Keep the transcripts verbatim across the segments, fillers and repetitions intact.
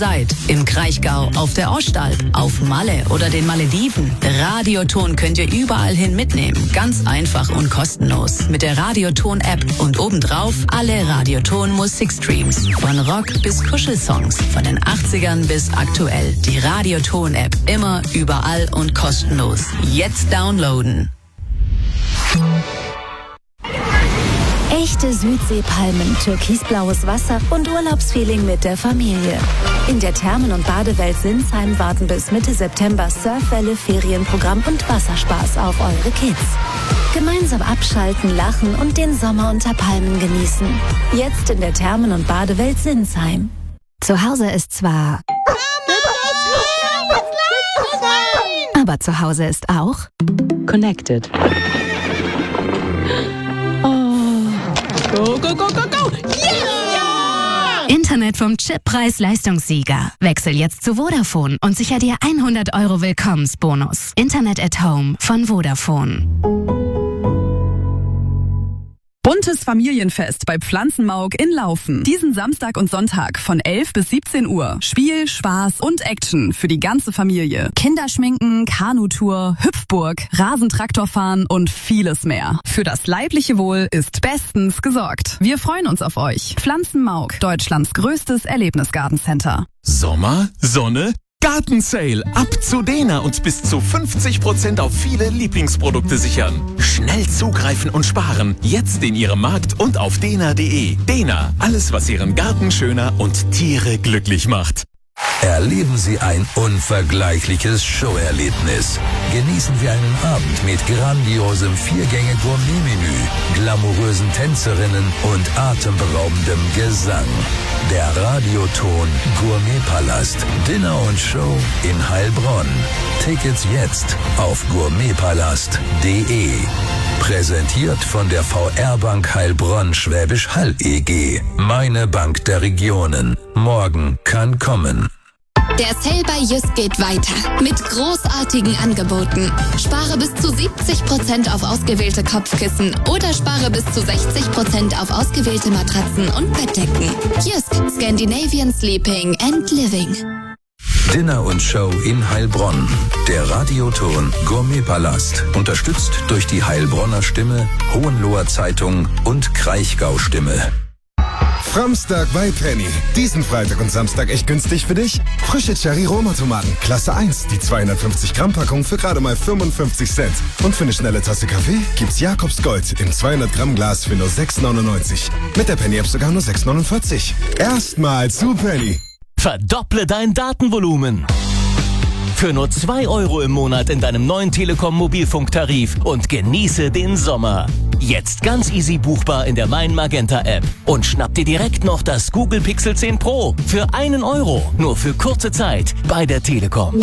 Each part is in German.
Seid im Kraichgau, auf der Ostalb, auf Malle oder den Malediven. Radioton könnt ihr überall hin mitnehmen. Ganz einfach und kostenlos. Mit der Radioton-App und obendrauf alle Radioton-Musikstreams. Von Rock bis Kuschelsongs, von den achtzigern bis aktuell. Die Radioton-App immer, überall und kostenlos. Jetzt downloaden. Echte Südseepalmen, türkisblaues Wasser und Urlaubsfeeling mit der Familie. In der Thermen- und Badewelt Sinsheim warten bis Mitte September Surfwelle, Ferienprogramm und Wasserspaß auf eure Kids. Gemeinsam abschalten, lachen und den Sommer unter Palmen genießen. Jetzt in der Thermen- und Badewelt Sinsheim. Zu Hause ist zwar... aber zu Hause ist auch... Connected. Go, go, go, go, go! Yeah! Internet vom Chip Preis-Leistungssieger. Wechsel jetzt zu Vodafone und sicher dir hundert Euro Willkommensbonus. Internet at Home von Vodafone. Buntes Familienfest bei Pflanzenmauk in Laufen. Diesen Samstag und Sonntag von elf bis siebzehn Uhr. Spiel, Spaß und Action für die ganze Familie. Kinderschminken, Kanutour, Hüpfburg, Rasentraktorfahren und vieles mehr. Für das leibliche Wohl ist bestens gesorgt. Wir freuen uns auf euch. Pflanzenmauk, Deutschlands größtes Erlebnisgartencenter. Sommer, Sonne, Gartensale. Ab zu Dena und bis zu fünfzig Prozent auf viele Lieblingsprodukte sichern. Schnell zugreifen und sparen. Jetzt in Ihrem Markt und auf dena punkt de. Dena, alles was Ihren Garten schöner und Tiere glücklich macht. Erleben Sie ein unvergleichliches Showerlebnis. Genießen Sie einen Abend mit grandiosem Viergänge-Gourmet-Menü, glamourösen Tänzerinnen und atemberaubendem Gesang. Der Radioton Gourmetpalast. Dinner und Show in Heilbronn. Tickets jetzt auf gourmetpalast punkt de. Präsentiert von der V R-Bank Heilbronn Schwäbisch Hall E G. Meine Bank der Regionen. Morgen kann kommen. Der Sale bei Jysk geht weiter mit großartigen Angeboten. Spare bis zu siebzig Prozent auf ausgewählte Kopfkissen oder spare bis zu sechzig Prozent auf ausgewählte Matratzen und Bettdecken. Jysk, Scandinavian Sleeping and Living. Dinner und Show in Heilbronn. Der Radioton Gourmetpalast. Unterstützt durch die Heilbronner Stimme, Hohenloher Zeitung und Kraichgau Stimme. Framstag bei Penny. Diesen Freitag und Samstag echt günstig für dich. Frische Cherry-Roma-Tomaten, Klasse eins. Die zweihundertfünfzig Gramm Packung für gerade mal fünfundfünfzig Cent. Und für eine schnelle Tasse Kaffee gibt's Jakobs Gold im zweihundert Gramm Glas für nur sechs neunundneunzig. Mit der Penny-App sogar nur sechs neunundvierzig. Erstmal zu Penny. Verdopple dein Datenvolumen. Für nur zwei Euro im Monat in deinem neuen Telekom-Mobilfunktarif und genieße den Sommer. Jetzt ganz easy buchbar in der Mein Magenta App. Und schnapp dir direkt noch das Google Pixel zehn Pro für einen Euro. Nur für kurze Zeit bei der Telekom.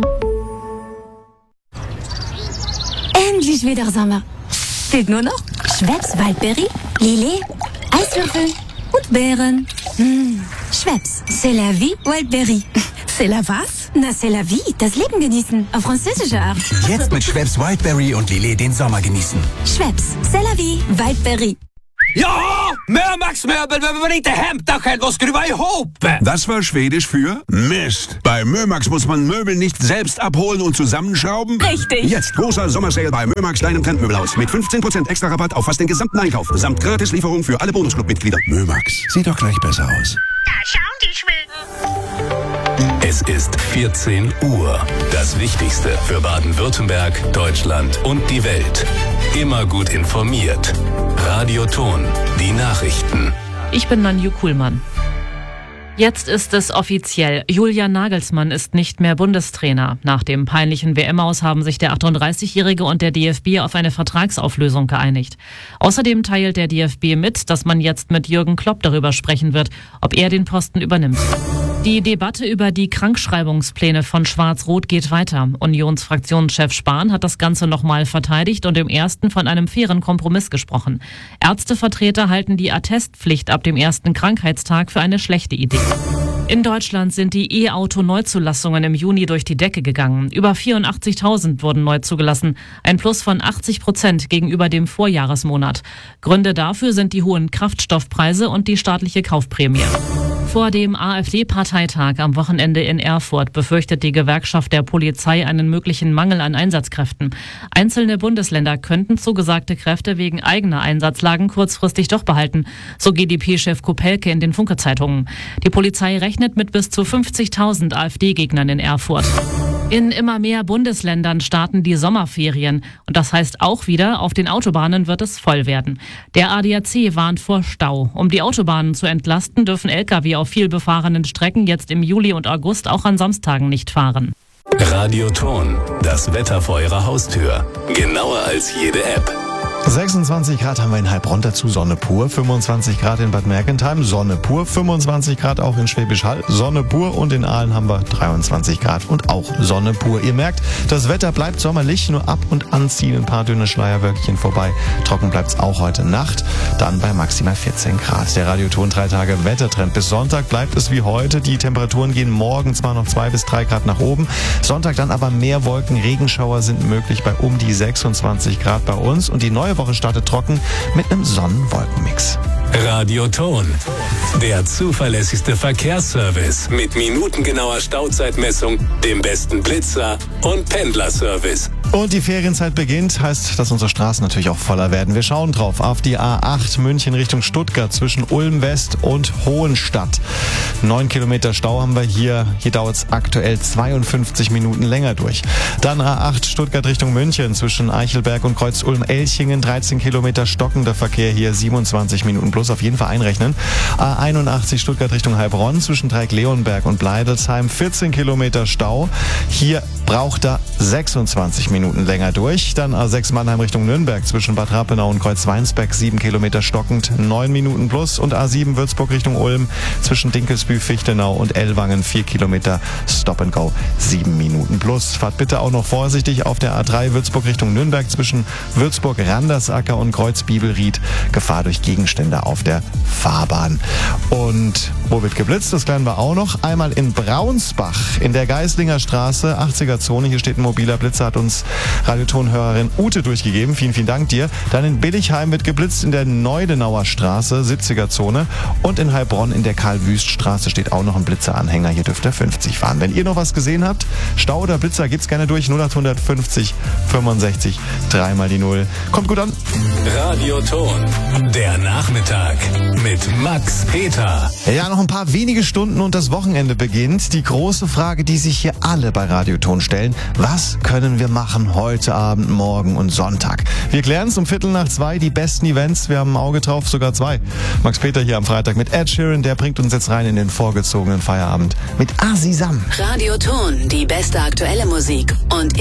Endlich wieder Sommer. Fehlt nur noch Schweppes Waldberry, Lillet, Eiswürfel und Beeren. Mmh. Schweppes, c'est la vie, Wildberry. C'est la was? Na, c'est la vie, das Leben genießen. Auf französische Art. Jetzt mit Schweppes Wildberry und Lillet den Sommer genießen. Schweppes, c'est la vie, Wildberry. Ja, Mömax-Möbel, wenn wir nicht hämta själva skruva ihop. Das war Schwedisch für Mist. Bei Mömax muss man Möbel nicht selbst abholen und zusammenschrauben. Richtig. Jetzt großer Sommersale bei Mömax, deinem Trendmöbelhaus. Mit fünfzehn Prozent extra Rabatt auf fast den gesamten Einkauf. Samt Gratislieferung für alle Bonusclub-Mitglieder. Mömax, sieht doch gleich besser aus. Da schauen die Schweden. Es ist vierzehn Uhr. Das Wichtigste für Baden-Württemberg, Deutschland und die Welt. Immer gut informiert. Radioton, die Nachrichten. Ich bin Nanju Kuhlmann. Jetzt ist es offiziell. Julian Nagelsmann ist nicht mehr Bundestrainer. Nach dem peinlichen W M-Aus haben sich der achtunddreißigjährige und der D F B auf eine Vertragsauflösung geeinigt. Außerdem teilt der D F B mit, dass man jetzt mit Jürgen Klopp darüber sprechen wird, ob er den Posten übernimmt. Die Debatte über die Krankschreibungspläne von Schwarz-Rot geht weiter. Unionsfraktionschef Spahn hat das Ganze nochmal verteidigt und im ersten von einem fairen Kompromiss gesprochen. Ärztevertreter halten die Attestpflicht ab dem ersten Krankheitstag für eine schlechte Idee. In Deutschland sind die E-Auto-Neuzulassungen im Juni durch die Decke gegangen. Über vierundachtzigtausend wurden neu zugelassen, ein Plus von achtzig Prozent gegenüber dem Vorjahresmonat. Gründe dafür sind die hohen Kraftstoffpreise und die staatliche Kaufprämie. Vor dem AfD-Parteitag am Wochenende in Erfurt befürchtet die Gewerkschaft der Polizei einen möglichen Mangel an Einsatzkräften. Einzelne Bundesländer könnten zugesagte Kräfte wegen eigener Einsatzlagen kurzfristig doch behalten, so G D P-Chef Kopelke in den Funke-Zeitungen. Die Polizei rechnet mit bis zu fünfzigtausend AfD-Gegnern in Erfurt. In immer mehr Bundesländern starten die Sommerferien. Und das heißt auch wieder, auf den Autobahnen wird es voll werden. Der A D A C warnt vor Stau. Um die Autobahnen zu entlasten, dürfen L K W auf viel befahrenen Strecken jetzt im Juli und August auch an Samstagen nicht fahren. Radioton, das Wetter vor Ihrer Haustür. Genauer als jede App. sechsundzwanzig Grad haben wir in Heilbronn, dazu Sonne pur, fünfundzwanzig Grad in Bad Mergentheim, Sonne pur, fünfundzwanzig Grad auch in Schwäbisch Hall, Sonne pur und in Aalen haben wir dreiundzwanzig Grad und auch Sonne pur. Ihr merkt, das Wetter bleibt sommerlich, nur ab und an ziehen ein paar dünne Schleierwölkchen vorbei. Trocken bleibt's auch heute Nacht, dann bei maximal vierzehn Grad. Der Radioton drei Tage Wettertrend. Bis Sonntag bleibt es wie heute. Die Temperaturen gehen morgen zwar noch zwei bis drei Grad nach oben, Sonntag dann aber mehr Wolken, Regenschauer sind möglich bei um die sechsundzwanzig Grad bei uns und die neue Woche startet trocken mit einem Sonnen-Wolkenmix. Radioton, der zuverlässigste Verkehrsservice mit minutengenauer Stauzeitmessung, dem besten Blitzer und Pendlerservice. Und die Ferienzeit beginnt, heißt, dass unsere Straßen natürlich auch voller werden. Wir schauen drauf auf die A acht München Richtung Stuttgart zwischen Ulm West und Hohenstadt. Neun Kilometer Stau haben wir hier. Hier dauert es aktuell zweiundfünfzig Minuten länger durch. Dann A acht Stuttgart Richtung München zwischen Eichelberg und Kreuz-Ulm-Elchingen. dreizehn Kilometer stockender Verkehr hier, siebenundzwanzig Minuten plus auf jeden Fall einrechnen. A einundachtzig Stuttgart Richtung Heilbronn zwischen Dreieck-Leonberg und Bleidelsheim. vierzehn Kilometer Stau. Hier braucht er sechsundzwanzig Minuten länger durch. Dann A sechs Mannheim Richtung Nürnberg zwischen Bad Rappenau und Kreuzweinsberg, sieben Kilometer stockend, neun Minuten plus. Und A sieben Würzburg Richtung Ulm zwischen Dinkelsbühl, Fichtenau und Ellwangen, vier Kilometer Stop and Go, sieben Minuten plus. Fahrt bitte auch noch vorsichtig auf der A drei Würzburg Richtung Nürnberg zwischen Würzburg, Randersacker und Kreuzbibelried. Gefahr durch Gegenstände auf der Fahrbahn. Und wo wird geblitzt? Das klären wir auch noch. Einmal in Braunsbach in der Geislinger Straße, achtziger Zone. Hier steht ein mobiler Blitzer, hat uns Radiotonhörerin Ute durchgegeben. Vielen, vielen Dank dir. Dann in Billigheim wird geblitzt in der Neudenauer Straße, siebziger Zone. Und in Heilbronn in der Karl-Wüst-Straße steht auch noch ein Blitzeranhänger. Hier dürft ihr fünfzig fahren. Wenn ihr noch was gesehen habt, Stau oder Blitzer, geht's gerne durch. null acht fünfzig fünfundsechzig, dreimal die Null. Kommt gut an. Radioton, der Nachmittag mit Max Peter. Ja, noch ein paar wenige Stunden und das Wochenende beginnt. Die große Frage, die sich hier alle bei Radioton stellen: Was können wir machen heute Abend, morgen und Sonntag? Wir klären es um Viertel nach zwei, die besten Events. Wir haben ein Auge drauf, sogar zwei. Max Peter hier am Freitag mit Ed Sheeran, der bringt uns jetzt rein in den vorgezogenen Feierabend mit Asisam. Radioton, die beste aktuelle Musik und